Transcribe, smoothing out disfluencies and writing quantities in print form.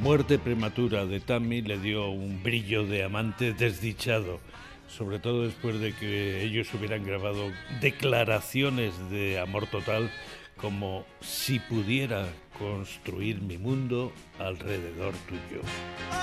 muerte prematura de Tammy le dio un brillo de amante desdichado, sobre todo después de que ellos hubieran grabado declaraciones de amor total como si pudiera construir mi mundo alrededor tuyo.